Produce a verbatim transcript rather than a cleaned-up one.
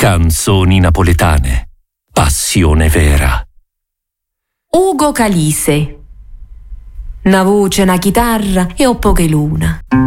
Canzoni napoletane. Passione vera. Ugo Calise. Una voce, una chitarra e ho poche luna.